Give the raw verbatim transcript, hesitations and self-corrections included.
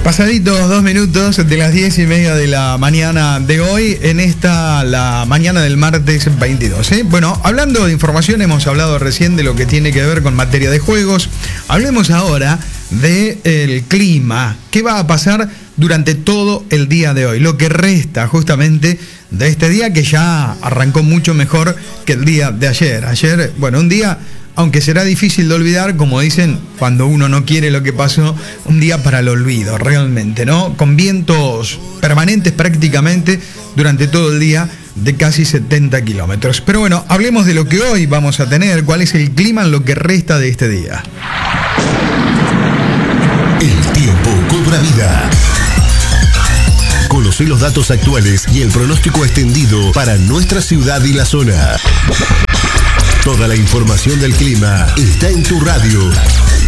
Pasaditos dos minutos de las diez y media de la mañana de hoy, en esta, la mañana del martes veintidós. ¿eh? Bueno, hablando de información, hemos hablado recién de lo que tiene que ver con materia de juegos. Hablemos ahora del clima. ¿Qué va a pasar durante todo el día de hoy? Lo que resta justamente de este día, que ya arrancó mucho mejor que el día de ayer. Ayer, bueno, un día, aunque será difícil de olvidar, como dicen, cuando uno no quiere lo que pasó, un día para el olvido, realmente, ¿no? Con vientos permanentes prácticamente durante todo el día de casi setenta kilómetros. Pero bueno, hablemos de lo que hoy vamos a tener, cuál es el clima en lo que resta de este día. El tiempo cobra vida. Conoce los datos actuales y el pronóstico extendido para nuestra ciudad y la zona. Toda la información del clima está en tu radio.